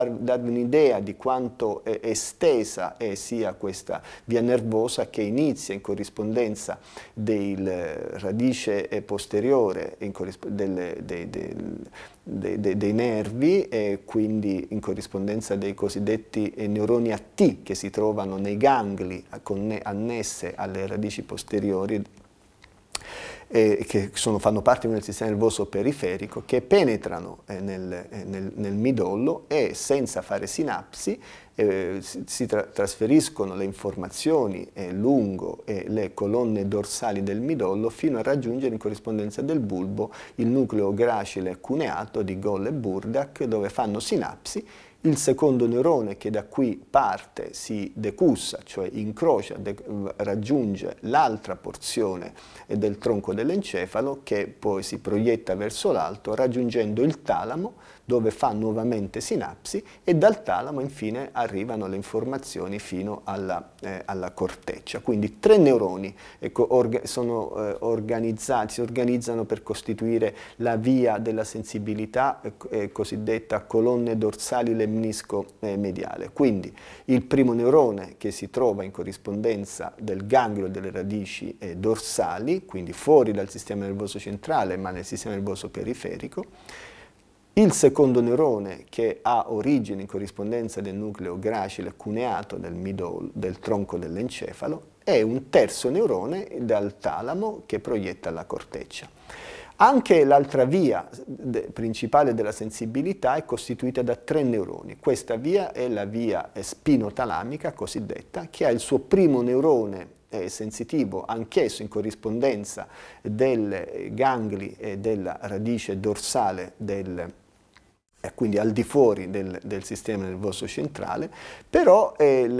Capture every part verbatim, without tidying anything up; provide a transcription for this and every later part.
darvi un'idea di quanto eh, estesa eh, sia questa via nervosa, che inizia in corrispondenza del radice posteriore in delle, dei, dei, dei, dei, dei nervi, e quindi in corrispondenza dei cosiddetti neuroni a T che si trovano nei gangli annesse alle radici posteriori, Eh, che sono, fanno parte del sistema nervoso periferico, che penetrano eh, nel, eh, nel, nel midollo e senza fare sinapsi eh, si, si tra trasferiscono le informazioni eh, lungo eh, le colonne dorsali del midollo fino a raggiungere in corrispondenza del bulbo il nucleo gracile cuneato di Goll e Burdach, dove fanno sinapsi. Il secondo neurone, che da qui parte, si decussa, cioè incrocia, raggiunge l'altra porzione del tronco dell'encefalo, che poi si proietta verso l'alto, raggiungendo il talamo, dove fa nuovamente sinapsi, e dal talamo infine arrivano le informazioni fino alla, eh, alla corteccia. Quindi tre neuroni ecco, orga sono eh, organizzati, si organizzano per costituire la via della sensibilità, eh, cosiddetta colonne dorsali lemnisco eh, mediale. Quindi il primo neurone, che si trova in corrispondenza del ganglio delle radici eh, dorsali, quindi fuori dal sistema nervoso centrale ma nel sistema nervoso periferico. Il secondo neurone, che ha origine in corrispondenza del nucleo gracile cuneato del, midollo, del tronco dell'encefalo, e un terzo neurone dal talamo che proietta la corteccia. Anche l'altra via de, principale della sensibilità è costituita da tre neuroni. Questa via è la via spinotalamica cosiddetta, che ha il suo primo neurone eh, sensitivo, anch'esso in corrispondenza dei gangli e della radice dorsale del quindi al di fuori del, del sistema nervoso centrale, però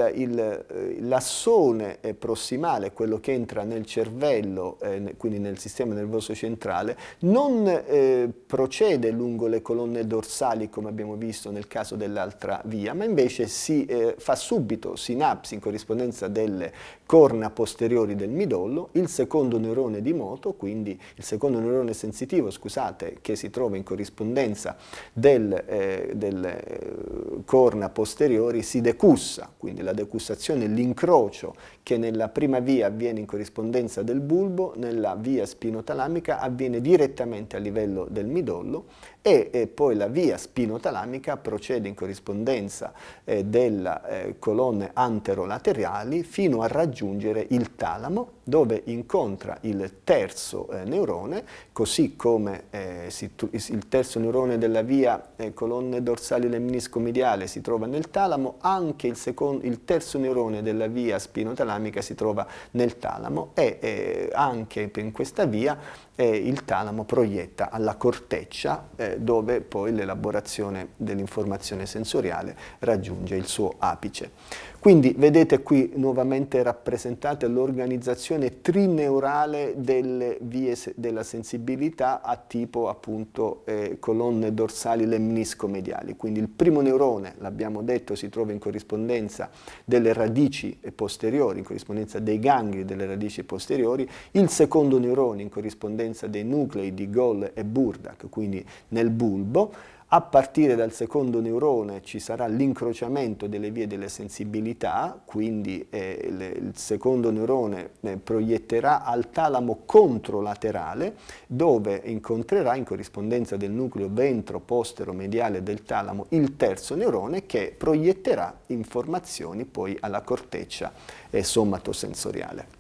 l'assone eh, prossimale, quello che entra nel cervello, eh, quindi nel sistema nervoso centrale, non eh, procede lungo le colonne dorsali come abbiamo visto nel caso dell'altra via, ma invece si eh, fa subito sinapsi in corrispondenza delle corna posteriori del midollo. Il secondo neurone di moto, quindi il secondo neurone sensitivo, scusate, che si trova in corrispondenza del Eh, delle eh, corna posteriori, si decussa, quindi la decussazione è l'incrocio che nella prima via avviene in corrispondenza del bulbo, nella via spinotalamica avviene direttamente a livello del midollo, e, e poi la via spinotalamica procede in corrispondenza eh, delle eh, colonne anterolaterali fino a raggiungere il talamo, dove incontra il terzo eh, neurone, così come eh, si, il terzo neurone della via eh, colonne dorsali lemnisco-mediale si trova nel talamo, anche il, secondo, il terzo neurone della via spinotalamica si trova nel talamo, e eh, anche in questa via eh, il talamo proietta alla corteccia, eh, dove poi l'elaborazione dell'informazione sensoriale raggiunge il suo apice. Quindi vedete qui nuovamente rappresentate l'organizzazione trineurale delle vie della sensibilità a tipo appunto eh, colonne dorsali lemnisco-mediali. Quindi il primo neurone, l'abbiamo detto, si trova in corrispondenza delle radici posteriori, in corrispondenza dei gangli delle radici posteriori, il secondo neurone in corrispondenza dei nuclei di Goll e Burdach, quindi nel bulbo. A partire dal secondo neurone ci sarà l'incrociamento delle vie delle sensibilità, quindi eh, le, il secondo neurone eh, proietterà al talamo controlaterale, dove incontrerà in corrispondenza del nucleo ventro-postero-mediale del talamo il terzo neurone, che proietterà informazioni poi alla corteccia eh, somatosensoriale.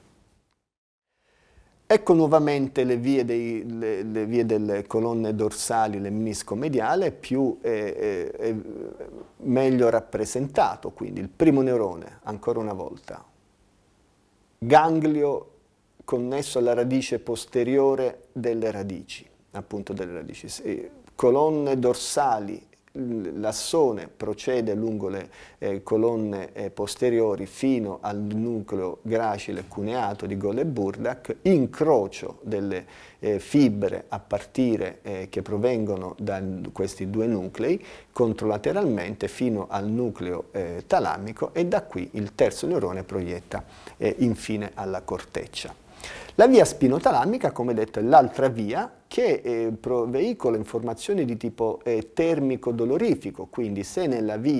Ecco nuovamente le vie, dei, le, le vie delle colonne dorsali lemnisco-mediale, più eh, eh, meglio rappresentato. Quindi il primo neurone, ancora una volta, ganglio connesso alla radice posteriore delle radici, appunto delle radici, colonne dorsali. L'assone procede lungo le eh, colonne eh, posteriori fino al nucleo gracile cuneato di Goll e Burdach, incrocio delle eh, fibre a partire eh, che provengono da questi due nuclei controlateralmente fino al nucleo eh, talamico, e da qui il terzo neurone proietta eh, infine alla corteccia. La via spinotalamica, come detto, è l'altra via che eh, veicola informazioni di tipo eh, termico-dolorifico, quindi se nella via